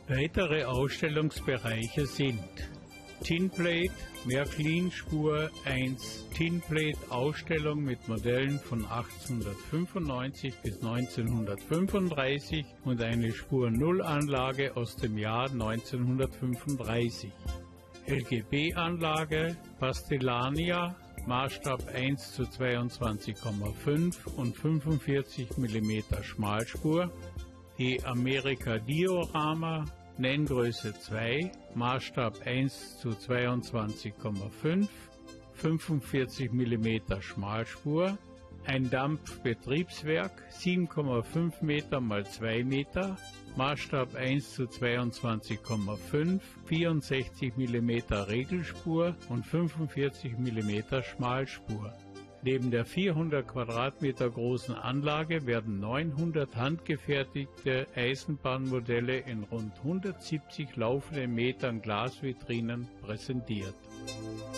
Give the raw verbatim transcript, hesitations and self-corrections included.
Weitere Ausstellungsbereiche sind Tinplate, Märklin-Spur eins Tinplate Ausstellung mit Modellen von achtzehnhundertfünfundneunzig bis neunzehnhundertfünfunddreißig und eine Spur null Anlage aus dem Jahr neunzehnhundertfünfunddreißig. L G B-Anlage Pastellania, Maßstab eins zu zweiundzwanzig Komma fünf und fünfundvierzig Millimeter Schmalspur. Die America Diorama, Nenngröße zwei, Maßstab eins zu zweiundzwanzig Komma fünf, fünfundvierzig Millimeter Schmalspur. Ein Dampfbetriebswerk, sieben Komma fünf Meter mal zwei Meter, Maßstab eins zu zweiundzwanzig Komma fünf, vierundsechzig Millimeter Regelspur und fünfundvierzig Millimeter Schmalspur. Neben der vierhundert Quadratmeter großen Anlage werden neunhundert handgefertigte Eisenbahnmodelle in rund hundertsiebzig laufenden Metern Glasvitrinen präsentiert.